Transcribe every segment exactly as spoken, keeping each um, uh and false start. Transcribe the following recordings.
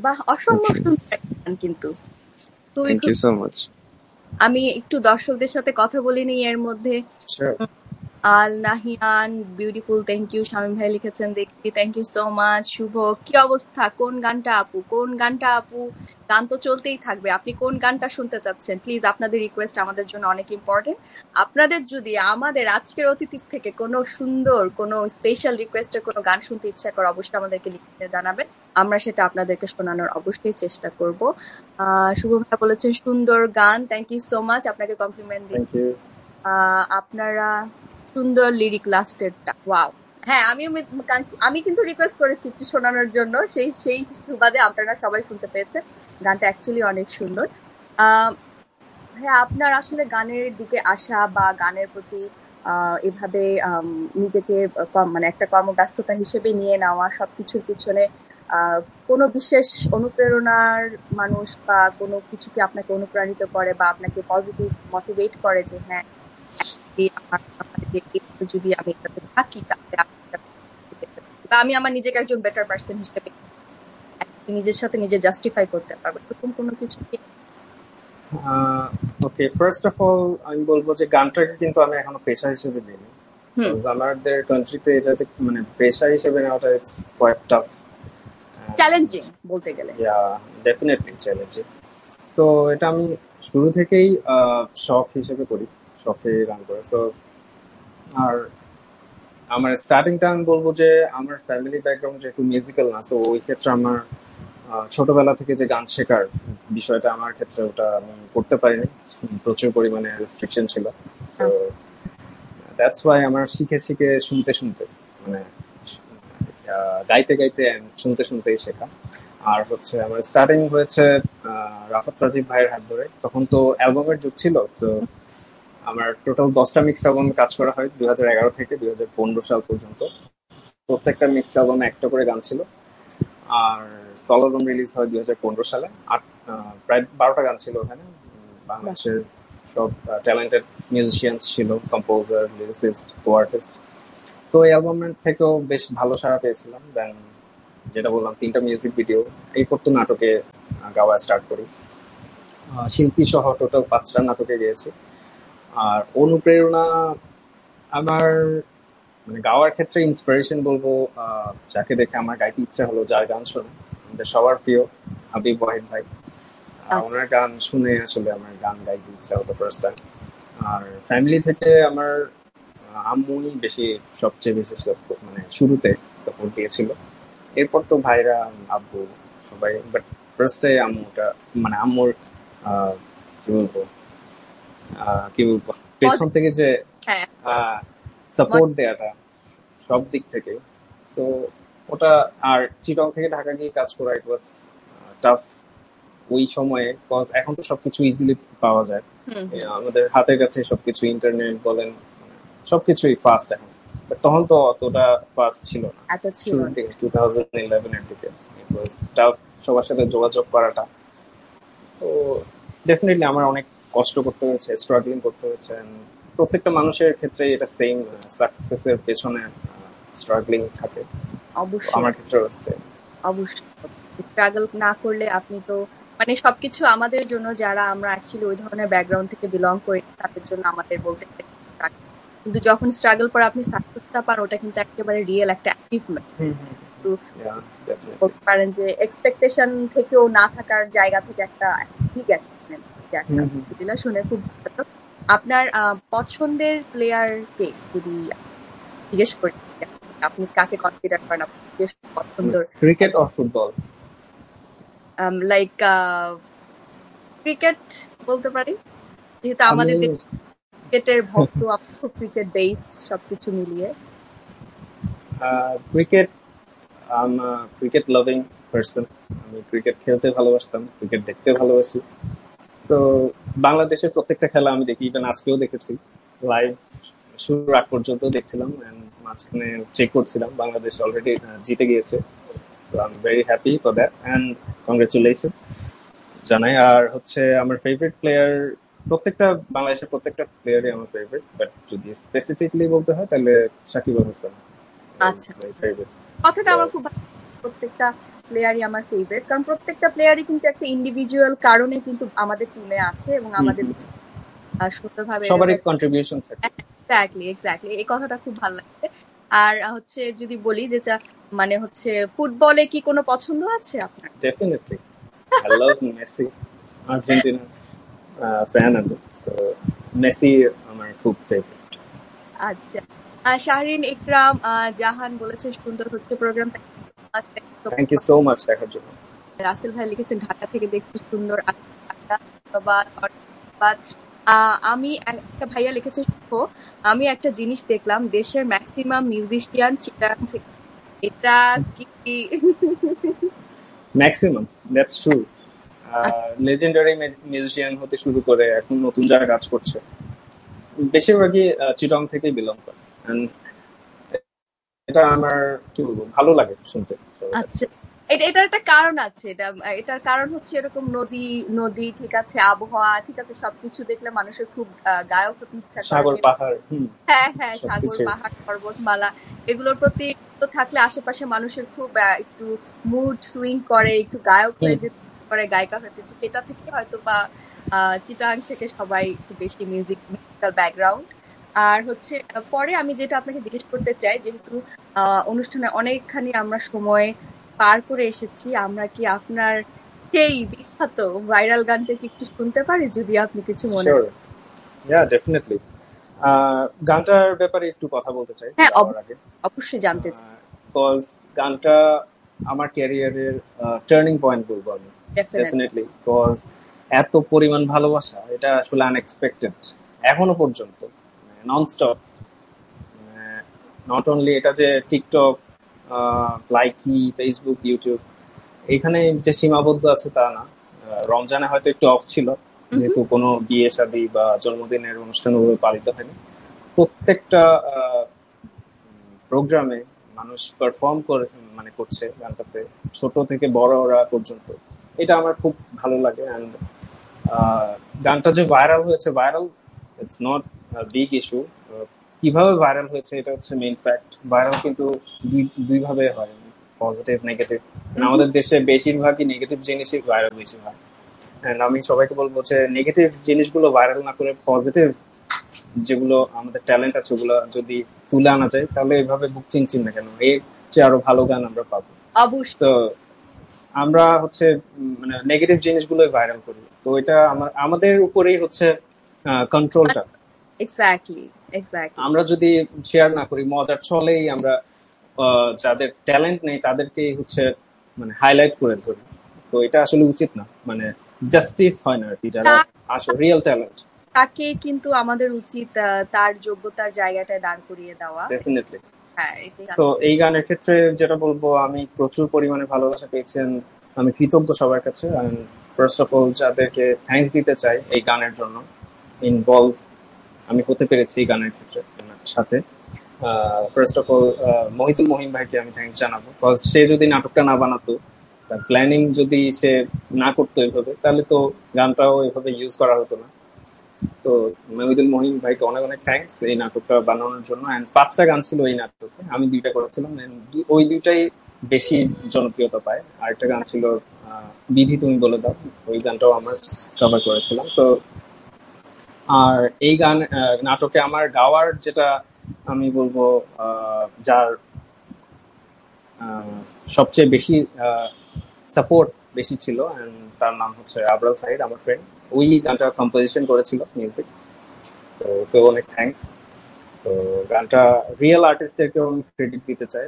বাহ, অসম্ভব সুন্দর একটা গান কিন্তু। খুবই থ্যাংক ইউ সো মাচ। আমি একটু দর্শকদের সাথে কথা বলিনি এর মধ্যে। Al Nahiyan beautiful, thank you. Shamim ভাই লিখেছেন দেখি, থ্যাংক ইউ সো মাচ। শুভ, কি অবস্থা? কোন গানটা আপু? কোন গানটা আপু? গান তো চলতেই থাকবে, আপনি কোন গানটা শুনতে চাচ্ছেন? প্লিজ, আপনাদের রিকোয়েস্ট আমাদের জন্য অনেক ইম্পর্টেন্ট। আপনাদের যদি আমাদের আজকের অতিথির থেকে কোনো সুন্দর কোনো স্পেশাল রিকোয়েস্টের কোনো গান শুনতে ইচ্ছা করে অবশ্যই আমাদেরকে লিখতে জানাবেন, আমরা সেটা আপনাদেরকে শোনানোর অবশ্যই চেষ্টা করব। আহ শুভ ভাই বলেছেন সুন্দর গান, থ্যাংক ইউ সো মাচ, আপনাকে কমপ্লিমেন্ট দিই। আপনারা সুন্দর লিরিক লাস্টেরটা, ওয়াও। হ্যাঁ, আমি আমি কিন্তু রিকোয়েস্ট করেছি একটু শোনানোর জন্য, সেই সেই সুবাদে আপনারা সবাই শুনতে পেয়েছেন। গানটা অ্যাকচুয়ালি অনেক সুন্দর। হ্যাঁ, আপনার আসলে গানের দিকে আসা বা গানের প্রতি এভাবে নিজেকে মানে একটা কর্মব্যস্ততা হিসেবে নিয়ে নেওয়া, সবকিছুর পিছনে কোনো বিশেষ অনুপ্রেরণার মানুষ বা কোনো কিছু কি আপনাকে অনুপ্রাণিত করে বা আপনাকে পজিটিভ মোটিভেট করে যে হ্যাঁ যদি আমি এটাতে থাকি তাহলে আমি আমার নিজেকে একজন বেটার পারসন হিসেবে নিজের সাথে নিজে জাস্টিফাই করতে পারবো, এরকম কোনো কিছু? ওকে, ফার্স্ট অফ অল আমি বলবো যে গানটাকে কিন্তু আমি এখনো পেশা হিসেবে নিইনি। আমাদের কান্ট্রিতে এটাতে মানে পেশা হিসেবে নেওয়াটা ইটস কোয়াইট টাফ, চ্যালেঞ্জিং বলতে গেলে। ইয়া, ডেফিনেটলি চ্যালেঞ্জিং। তো এটা আমি শুরু থেকেই শখ হিসেবে করি, শখে গান করে। তো আর আমার স্টার্টিংটা আমি বলবো যে আমার ফ্যামিলি ব্যাকগ্রাউন্ড যেহেতু মিউজিক্যাল না, তো ওই ক্ষেত্রে আমার ছোটবেলা থেকে যে গান শেখার বিষয়টা আমার ক্ষেত্রে ওটা আমি করতে পারিনি, প্রচুর পরিমাণে রেস্ট্রিকশন ছিল। সো দ্যাটস ওয়াই আমার শিখে শিখে শুনতে শুনতে মানে গাইতে গাইতে শুনতে শুনতেই শেখা। আর হচ্ছে আমার স্টার্টিং হয়েছে রাফাত রাজীব ভাইয়ের হাত ধরে। তখন তো অ্যালবামের যুগ ছিল, তো আমার টোটাল দশটা মিক্সড অ্যালবাম কাজ করা হয় দুই হাজার এগারো থেকে দুই হাজার পনেরো সাল পর্যন্ত। প্রত্যেকটা মিক্সড অ্যালবামে একটা করে গান ছিল। আর সলো অ্যালবাম রিলিজ হয় দুই হাজার পনেরো সালে, আট প্রায় বারোটা গান ছিল ওখানে। বাংলাদেশের সব ট্যালেন্টেড মিউজিশিয়ানস ছিল, কম্পোজার, লিরিসিস্ট, আর্টিস্ট। তো এই অ্যালবামের থেকেও বেশ ভালো সাড়া পেয়েছিলাম। দেন যেটা বললাম, তিনটা মিউজিক ভিডিও, এই পর তো নাটকে গাওয়া স্টার্ট করি। শিল্পী সহ টোটাল পাঁচটা নাটকে গিয়েছি। আর অনুপ্রেরণা আমার মানে গাওয়ার ক্ষেত্রে ইন্সপিরেশন বলবো যাকে দেখে আমার গাইতে ইচ্ছা হলো, যার গান শুনে, আমাদের সবার প্রিয় হাবিব ওয়াহিদ ভাই। ওনার গান শুনে আসলে আমার গান গাইতে ইচ্ছা হলো ফার্স্ট টাইম। আর ফ্যামিলি থেকে আমার আম্মুই বেশি সবচেয়ে বেশি মানে শুরুতে সাপোর্ট দিয়েছিল। এরপর তো ভাইরা, আব্বু, সবাই, বাট ফার্স্টে আম্মুটা মানে আম্মুর কি বলবো কি বলবো পেছন থেকে যে সাপোর্ট দেয়াটা সব দিক থেকে, তো ওটা। আর চিটং থেকে ঢাকা গিয়ে কাজ করা, ইট ওয়াজ টাফ ওই সময়ে। এখন তো সবকিছু ইজিলি পাওয়া যায়, আমাদের হাতের কাছে সবকিছু, ইন্টারনেট বলেন সবকিছুই ফাস্ট এখন। তখন তো অতটা ফাস্ট ছিল না, শুরুর দিকে টু থাউজেন্ড ইলেভেন এর দিকে ইট ওয়াজ টাফ সবার সাথে যোগাযোগ করাটা। তো ডেফিনেটলি আমার অনেক কষ্ট করতে হয়েছে, স্ট্রাগলিং করতে হয়েছে। প্রত্যেকটা মানুষের ক্ষেত্রে এটা সেম, সাকসেসের পেছনে স্ট্রাগলিং থাকে। অবশ্যই আমার ক্ষেত্রে হচ্ছে অবশ্যই স্ট্রাগল না করলে আপনি তো মানে সবকিছু আমাদের জন্য, যারা আমরা অ্যাকচুয়ালি ওই ধরনের ব্যাকগ্রাউন্ড থেকে বিলং করি, তাদের জন্য আমাদের বলতে কিন্তু যখন স্ট্রাগল করে আপনি সাকসেসটা পান, ওটা কিন্তু একেবারে রিয়েল একটা অ্যাচিভমেন্ট। বলতে পারেন যে এক্সপেকটেশন থেকেও না থাকার জায়গা থেকে একটা বিগ অ্যাচিভমেন্ট। যেটা শুনে খুব ভালো। আপনার পছন্দের প্লেয়ার কে যদি জিজ্ঞেস করি, আপনি কাকে কনসিডার করেন পছন্দ? Cricket or football? Like cricket বলতে পারি, যেহেতু আমাদের ক্রিকেটের ভক্ত, খুব ক্রিকেট বেসড সবকিছু মিলিয়ে। Cricket, I am a cricket loving person. আমি ক্রিকেট খেলতে ভালোবাসতাম, ক্রিকেট দেখতে ভালোবাসি। তো বাংলাদেশের প্রত্যেকটা খেলা আমি দেখি, ইভেন আজকেও দেখেছি লাইভ, শুরুর আগ পর্যন্ত দেখছিলাম, মাঝখানে চেক করছিলাম, বাংলাদেশ অলরেডি জিতে গিয়েছে। So I am very happy for that and congratulation জানাই। আর হচ্ছে আমার ফেভারিট প্লেয়ার, প্রত্যেকটা বাংলাদেশের প্রত্যেকটা প্লেয়ারই আমার ফেভারিট, বাট যদি স্পেসিফিকলি বলতে হয় তাহলে সাকিব আল হাসান। আচ্ছা, কথাটা আমার খুব ভালো। প্রত্যেকটা প্লেয়ারই আমার ফেভারিট, কারণ প্রত্যেকটা প্লেয়ারই কিন্তু একটা ইন্ডিভিজুয়াল কারণে কিন্তু আমাদের টিমে আছে এবং আমাদের সুন্দরভাবে সবারই কন্ট্রিবিউশন থাকে। এক্স্যাক্টলি এক্স্যাক্টলি এই কথাটা খুব ভালো লাগছে। আর হচ্ছে যদি বলি যেটা মানে হচ্ছে ফুটবলে কি কোনো পছন্দ আছে আপনার? Definitely I love Messi, Argentina fan আমি, সো মেসি আমার খুব ফেভারিট। আচ্ছা, শাহরিন ইকরাম জাহান বলেছে সুন্দর হচ্ছে programme. Thank you so much দেখার জন্য। রাসেল ভাই লিখেছেন ঢাকা থেকে দেখছি সুন্দর। আমি একটা ভাইয়া লিখেছে আমি একটা জিনিস দেখলাম দেশের ম্যাক্সিমাম মিউজিশিয়ান চিটাগাং থেকে। এটা কি maximum? That's true. Legendary musician হতে শুরু করে এখন নতুন যারা কাজ করছে বেশিরভাগই চিটাগাং থেকে বিলং করে। এটা আমার কি বলবো ভালো লাগে শুনতে। আচ্ছা, এটার একটা কারণ আছে। এটা এটার কারণ হচ্ছে এরকম নদী নদী ঠিক আছে, আবহাওয়া ঠিক আছে, সবকিছু দেখলে মানুষের খুব গায়ক হতে ইচ্ছা করে। সাগর পাহাড়, হ্যাঁ হ্যাঁ সাগর পাহাড় পর্বতমালা এগুলোর প্রতি থাকলে আশেপাশে মানুষের খুব একটু মুড সুইং করে, একটু গায়ক হয়ে যেতে করে, গায়িকা হতে। এটা থেকে হয়তো বা চিটাগাং থেকে সবাই খুব বেশি মিউজিক মিউজিক্যাল ব্যাকগ্রাউন্ড। আর হচ্ছে পরে আমি যেটা আপনাকে জিজ্ঞেস করতে চাই, যেহেতু অনুষ্ঠানে অনেকখানি আমরা সময় পার করে এসেছি, আমরা কি আপনার সেই বিখ্যাত ভাইরাল গানটা কি একটু শুনতে পারি যদি আপনি কিছু মনে করেন? ইয়া ডেফিনেটলি। গানটার ব্যাপারে একটু কথা বলতে চাই। হ্যাঁ অবশ্যই জানতে চাই। বিকজ গানটা আমার ক্যারিয়ারের টার্নিং পয়েন্ট বলবো আমি। ডেফিনেটলি বিকজ এত পরিমাণ ভালোবাসা এটা আসলে আনএক্সপেক্টেড এখনো পর্যন্ত, ননস্টপ। নট অনলি এটা যে টিকটক, লাইকি, ফেসবুক, ইউটিউব এখানে যে সীমাবদ্ধ আছে তা না। রমজানে হয়তো একটু অফ ছিল যেহেতু কোনো বিয়ে শাদী বা জন্মদিনের অনুষ্ঠান ওভাবে পালিত হয়নি। প্রত্যেকটা প্রোগ্রামে মানুষ পারফর্ম করে মানে করছে গানটাতে, ছোট থেকে বড়রা পর্যন্ত। এটা আমার খুব ভালো লাগে। অ্যান্ড গানটা যে ভাইরাল হয়েছে, viral it's not big issue. কিভাবে ভাইরাল হয়েছে এটা হচ্ছে মেইন ফ্যাক্ট। ভাইরাল কিন্তু দুই ভাবে হয়, পজিটিভ নেগেটিভ। আমাদের দেশে বেশিরভাগই নেগেটিভ জিনিসই ভাইরাল বেশি হয়। এন্ড আমি সবাইকে বলবো যে নেগেটিভ জিনিসগুলো ভাইরাল না করে পজিটিভ যেগুলো আমাদের ট্যালেন্ট আছে ওগুলো যদি তুলে আনা যায় তাহলে এইভাবে বুক চিনচিন না কেন, এর চেয়ে আরো ভালো গান আমরা পাবো। অবশ্যই আমরা হচ্ছে মানে নেগেটিভ জিনিসগুলো ভাইরাল করি, তো এটা আমাদের উপরেই হচ্ছে কন্ট্রোলটা। এক্স্যাক্টলি এক্স্যাক্টলি আমরা যদি শেয়ার না করি, মজার ছলেই আমরা যাদের ট্যালেন্ট নেই তাদেরকেই হচ্ছে মানে হাইলাইট করে ধরি, তো এটা আসলে উচিত না। মানে জাস্টিস হয় না আর কি, যারা আসলে রিয়েল ট্যালেন্ট তাকে কিন্তু আমাদের উচিত তার যোগ্যতার জায়গাটায় দাঁড় করিয়ে দেওয়া। ডেফিনেটলি। সো এই গানের ক্ষেত্রে যেটা বলবো, আমি প্রচুর পরিমাণে ভালোবাসা পেয়েছেন, আমি কৃতজ্ঞ সবার কাছে। ফার্স্ট অফ অল যাদেরকে থ্যাঙ্কস দিতে চাই এই গানের জন্য ইনভলভ আমি হতে পেরেছি এই গানের ক্ষেত্রে সাথে। First of all Mohitul Mahim ভাইকে আমি থ্যাঙ্কস জানাবো, বিকজ সে যদি নাটকটা না বানাতো, তার প্ল্যানিং যদি সে না করতো এভাবে, তাহলে তো গানটাও এভাবে ইউজ করা হতো না। তো মহিতুল মহিম ভাইকে অনেক অনেক থ্যাঙ্কস এই নাটকটা বানানোর জন্য। অ্যান্ড পাঁচটা গান ছিল এই নাটকে, আমি দুইটা করেছিলাম, ওই দুইটাই বেশি জনপ্রিয়তা পায়। আরেকটা গান ছিল বিধি তুমি বলে দাও, ওই গানটাও আমার কভার করেছিলাম। সো আর এই গান নাটকে আমার গাওয়ার যেটা আমি বলবো যার সবচেয়ে বেশি সাপোর্ট বেশি ছিল, তার নাম হচ্ছে আবরাল সাইদ, আমার ফ্রেন্ড। ওই গানটা কম্পোজিশন করেছিল মিউজিক, তো ওকেও অনেক থ্যাঙ্কস। তো গানটা রিয়েল আর্টিস্টদেরকেও আমি ক্রেডিট দিতে চাই,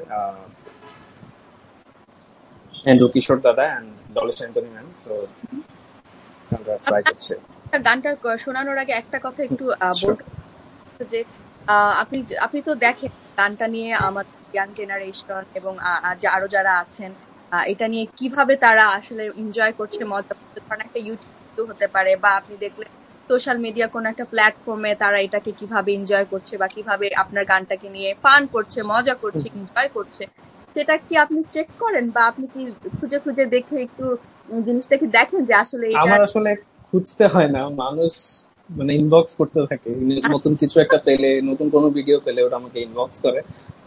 এন্ড্রু কিশোর দাদা and Dolly Antony ma'am. So গানটা ট্রাই করছে। গানটা শোনানোর আগে একটা কথা একটু বলতে, যে আপনি আপনি তো দেখেন গানটা নিয়ে আমার ইয়াং জেনারেশন এবং আরো যারা আছেন এটা নিয়ে কিভাবে তারা আসলে এনজয় করছে, মজা করছে। কারণ একটা ইউটিউব হতে পারে বা আপনি দেখলে সোশ্যাল মিডিয়া কোন একটা প্ল্যাটফর্মে তারা এটাকে কিভাবে এনজয় করছে বা কিভাবে আপনার গানটাকে নিয়ে ফান করছে, মজা করছে, এনজয় করছে, সেটা কি আপনি চেক করেন বা আপনি কি খুঁজে খুঁজে দেখে একটু জিনিসটাকে দেখেন যে আসলে আমার আসলে খুঁজতে হয় না, মানুষ মানে ইনবক্স করতে থাকে, নতুন কিছু একটা পেলে, নতুন কোনো ভিডিও পেলে ওটা আমাকে ইনবক্স করে।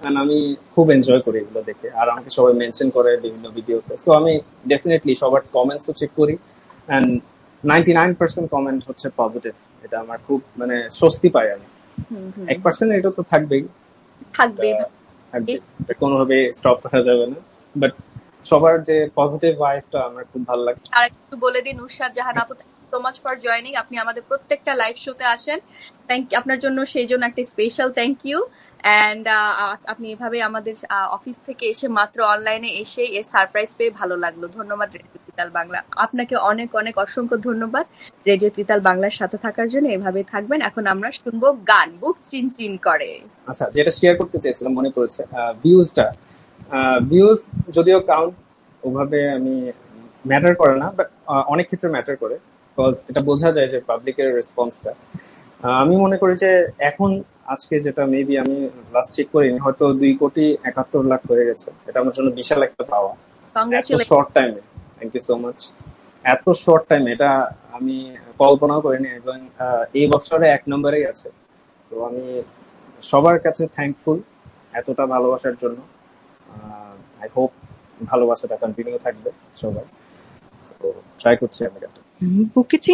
and আমি খুব এনজয় করি এগুলো দেখে, আর আমাকে সবাই মেনশন করে বিভিন্ন ভিডিওতে। সো আমি ডেফিনেটলি সবার কমেন্টসও চেক করি, and ninety nine percent comment হচ্ছে পজিটিভ। এটা আমার খুব মানে স্বস্তি পাই আমি। এক পার্সেন্ট এটা তো থাকবেই থাকবে থাকবে, এটা কোনোভাবে স্টপ করা যাবে না, বাট সবার যে পজিটিভ ভাইবটা আমার খুব ভালো লাগে। আর একটু বলে দিন নুসরাত জাহান আপু, সো মাচ ফর জয়নিং। আপনি আমাদের প্রত্যেকটা লাইভ শোতে আসেন, থ্যাংক ইউ আপনার জন্য, সেই জন্য একটা স্পেশাল থ্যাংক ইউ। অ্যান্ড আপনি এভাবে আমাদের অফিস থেকে এসে মাত্র অনলাইনে এসে এর সারপ্রাইজ পেয়ে ভালো লাগলো। ধন্যবাদ রেডিও ত্রিতাল বাংলা, আপনাকে অনেক অনেক অসংখ্য ধন্যবাদ রেডিও ত্রিতাল বাংলার সাথে থাকার জন্য। এভাবে থাকবেন। এখন আমরা শুনবো গান বুক চিনচিন করে। আচ্ছা, যেটা শেয়ার করতে চেয়েছিলাম মনে পড়েছে, ভিউজটা ভিউজ যদিও কাউন্ট ওভাবে আমি ম্যাটার করে না, বাট অনেক ক্ষেত্রে ম্যাটার করে, বিকজ এটা বোঝা যায় যে পাবলিকের রেসপন্সটা। আমি মনে করি যে এখন আজকে যেটা মেবি আমি লাস্ট চেক করিনি, হয়তো দুই কোটি একাত্তর লাখ হয়ে গেছে। এটা আমার জন্য বিশাল একটা পাওয়া এত শর্ট টাইমে। Thank you so much. এত শর্ট টাইমে এটা আমি কল্পনাও করিনি, এবং এই বছরে এক নম্বরেই আছে। তো আমি সবার কাছে থ্যাঙ্কফুল এতটা ভালোবাসার জন্য। আই হোপ ভালোবাসাটা কন্টিনিউ থাকবে সবাই। ট্রাই করছি আমি। বুকে